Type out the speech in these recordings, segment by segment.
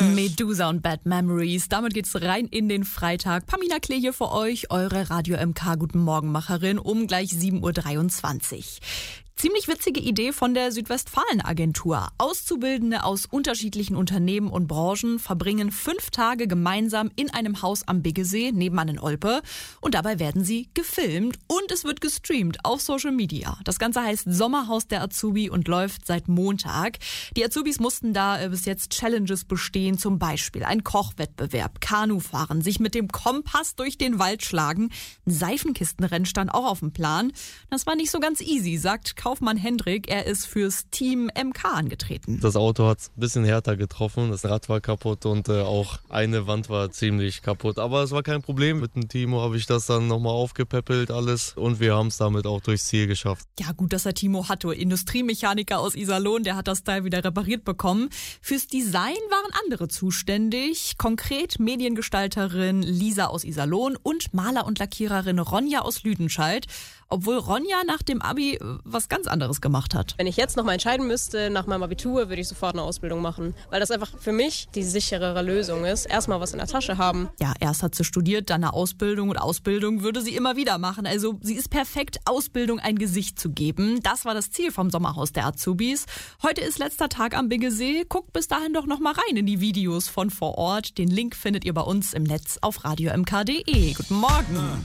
Medusa und Bad Memories. Damit geht's rein in den Freitag. Pamina Klee hier für euch, eure Radio MK Guten Morgenmacherin um gleich 7.23 Uhr. Ziemlich witzige Idee von der Südwestfalen-Agentur. Auszubildende aus unterschiedlichen Unternehmen und Branchen verbringen 5 Tage gemeinsam in einem Haus am Biggesee nebenan in Olpe. Und dabei werden sie gefilmt und es wird gestreamt auf Social Media. Das Ganze heißt Sommerhaus der Azubi und läuft seit Montag. Die Azubis mussten da bis jetzt Challenges bestehen, zum Beispiel ein Kochwettbewerb, Kanufahren, sich mit dem Kompass durch den Wald schlagen. Ein Seifenkistenrennen stand auch auf dem Plan. Das war nicht so ganz easy, sagt Kaufmann Hendrik. Er ist fürs Team MK angetreten. Das Auto hat ein bisschen härter getroffen, das Rad war kaputt und auch eine Wand war ziemlich kaputt. Aber es war kein Problem. Mit dem Timo habe ich das dann nochmal aufgepäppelt alles und wir haben es damit auch durchs Ziel geschafft. Ja, gut, dass er Timo hatte. Industriemechaniker aus Iserlohn, der hat das Teil wieder repariert bekommen. Fürs Design waren andere zuständig. Konkret Mediengestalterin Lisa aus Iserlohn und Maler und Lackiererin Ronja aus Lüdenscheid. Obwohl Ronja nach dem Abi was ganz anderes gemacht hat. Wenn ich jetzt noch mal entscheiden müsste, nach meinem Abitur, würde ich sofort eine Ausbildung machen. Weil das einfach für mich die sicherere Lösung ist. Erstmal was in der Tasche haben. Ja, erst hat sie studiert, dann eine Ausbildung. Und Ausbildung würde sie immer wieder machen. Also sie ist perfekt, Ausbildung ein Gesicht zu geben. Das war das Ziel vom Sommerhaus der Azubis. Heute ist letzter Tag am Biggesee. Guckt bis dahin doch noch mal rein in die Videos von vor Ort. Den Link findet ihr bei uns im Netz auf radiomk.de. Guten Morgen.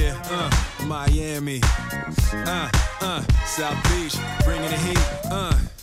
Miami, South Beach, bringing the heat,